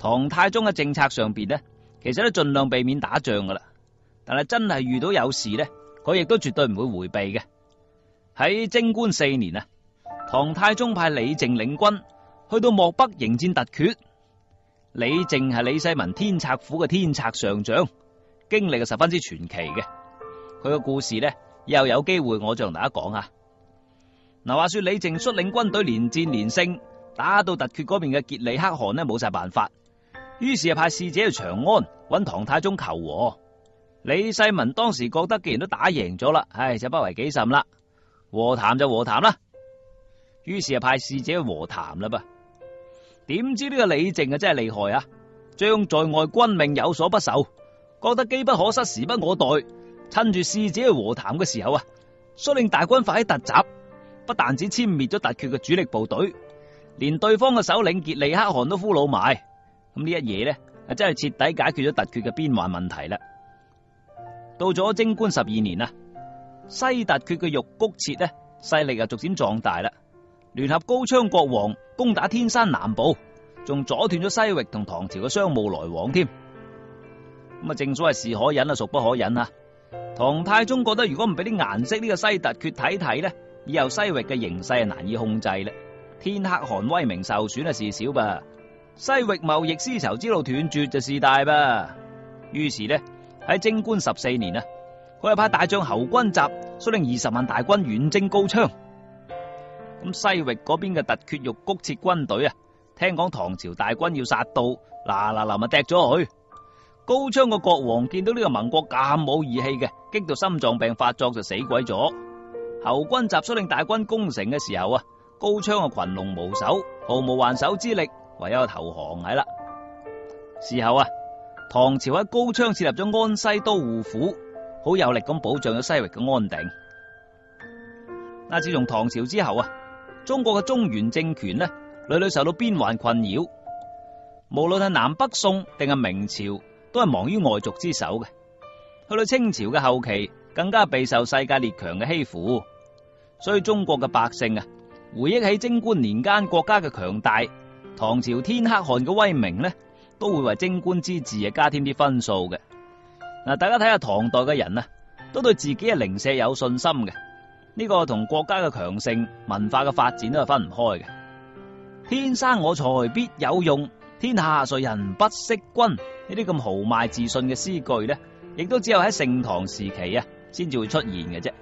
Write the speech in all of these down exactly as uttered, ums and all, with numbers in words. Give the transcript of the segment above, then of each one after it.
唐太宗嘅政策上邊呢，其實都盡量避免打仗噶啦。但係真係遇到有事呢，佢亦都絕對唔會迴避嘅。喺貞觀四年啊，唐太宗派李靖領軍去到漠北迎戰突厥。李靖係李世民天策府嘅天策上將，經歷係十分之傳奇嘅。佢嘅故事呢，以後有機會我再同大家講下。嗱，話說李靖率領軍隊連戰連勝，打到突厥嗰邊嘅傑里可汗呢，冇晒辦法，於是啊派使者去長安揾唐太宗求和。李世民當時覺得既然都打贏咗啦，唉，就不為己甚啦，和談就和談啦。於是啊派使者去和談啦噃。點知呢個李靖啊真係厲害啊，將在外軍命有所不受，覺得機不可失，時不我待，趁住使者去和談嘅時候啊，率領大軍發起突襲，不但止殲滅咗突厥嘅主力部隊，連對方嘅首領傑里可汗都俘虜埋。咁呢一嘢呢，啊真係徹底解決咗突厥嘅邊患問題啦。到咗貞觀十二年啊，西突厥嘅玉谷徹呢勢力啊逐漸壯大啦，聯合高昌國王攻打天山南部，仲阻斷咗西域同唐朝嘅商務來往添。咁啊，正所謂是可忍啊，孰不可忍啊！唐太宗覺得如果唔俾啲顏色呢個西突厥睇睇呢，以後西域嘅形勢係難以控制啦。天可汗威名受損啊，事小吧；西域貿易絲綢之路斷絕就事大吧。於是呢，喺貞觀十四年啊，佢係派大將侯君集率領二十萬大軍遠征高昌。咁西域嗰邊嘅突厥玉谷徹軍隊啊，聽講唐朝大軍要殺到，嗱嗱臨咪踢咗去。高昌個國王見到呢個盟國咁冇義氣嘅，激到心臟病發作就死鬼咗。侯君集率領大軍攻城嘅時候啊，高昌啊群龍無首，毫無還手之力，唯有投降係啦。事後啊，唐朝喺高昌設立咗安西都護府，好有力咁保障咗西域嘅安定。嗱，自從唐朝之後啊，中國嘅中原政權呢，屢屢受到邊患困擾，無論係南北宋定係明朝，都係亡於外族之手嘅。去到清朝嘅後期，更加備受世界列強嘅欺負，所以中國嘅百姓啊，回憶起貞觀年間國家嘅強大，唐朝天可汗嘅威名呢，都會為貞觀之治啊加添啲分數嘅。嗱，大家睇下唐代嘅人啊，都對自己嘅鄰舍有信心嘅，呢個同國家嘅強盛、文化嘅發展都係分唔開嘅。天生我材必有用，天下誰人不識君，呢啲咁豪邁自信嘅詩句呢，亦都只有喺盛唐時期啊，先至會出現嘅啫。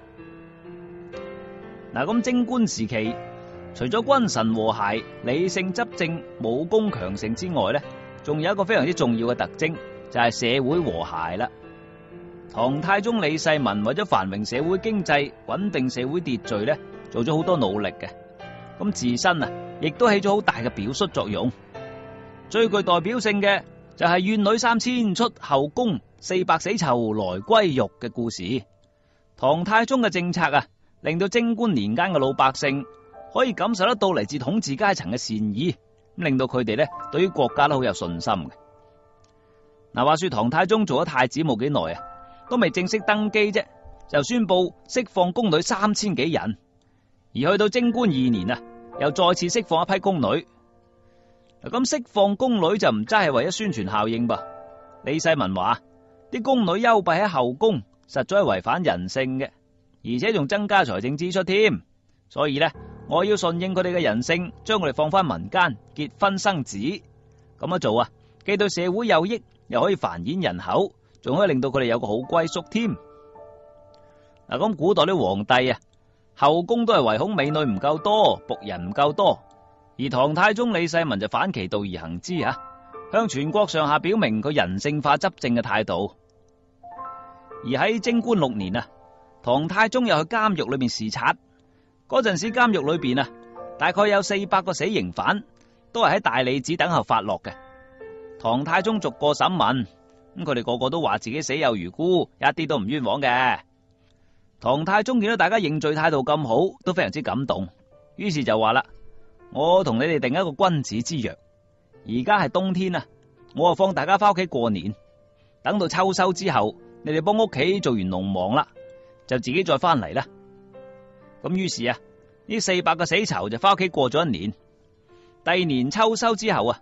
嗱，咁貞觀時期，除咗君臣和諧、理性執政、武功強盛之外呢，仲有一個非常之重要嘅特徵，就係社會和諧啦。唐太宗李世民為咗繁榮社會經濟、穩定社會秩序呢，做咗好多努力嘅。咁自身啊，亦都起咗好大嘅表率作用。最具代表性嘅就係怨女三千出後宮，四百死囚來歸獄嘅故事。唐太宗嘅政策啊，令到貞觀年間嘅老百姓可以感受得到嚟自統治階層嘅善意，咁令到佢哋呢對於國家都好有信心嘅。嗱，話說唐太宗做咗太子冇幾耐啊，都未正式登基啫，就宣布釋放宮女三千幾人，而去到貞觀二年啊，又再次釋放一批宮女。咁釋放宮女就唔齋係為咗宣傳效應噃。李世民話啲宮女幽閉喺後宮，實在係違反人性嘅，而且仲增加財政支出添。所以呢，我要順應佢哋嘅人性，將佢哋放翻民間結婚生子。咁樣做啊，既對社會有益，又可以繁衍人口，仲可以令到佢哋有個好歸宿添。嗱，咁古代啲皇帝啊，後宮都係唯恐美女唔夠多，僕人唔夠多。而唐太宗李世民就反其道而行之吓，向全國上下表明佢人性化執政嘅態度。而喺貞觀六年啊，唐太宗又去監獄裏面視察，嗰陣時監獄裏邊啊，大概有四百個死刑犯，都係喺大理寺等候發落嘅。唐太宗逐個審問，咁佢哋個個都話自己死有餘辜，一啲都唔冤枉嘅。唐太宗見到大家認罪態度咁好，都非常之感動，於是就話啦：我同你哋定一個君子之約，而家係冬天啊，我就放大家翻屋企過年，等到秋收之後，你哋幫屋企做完農忙啦，就自己再翻嚟啦。咁於是啊，呢四百個死囚就翻屋企過咗一年。第二年秋收之後啊，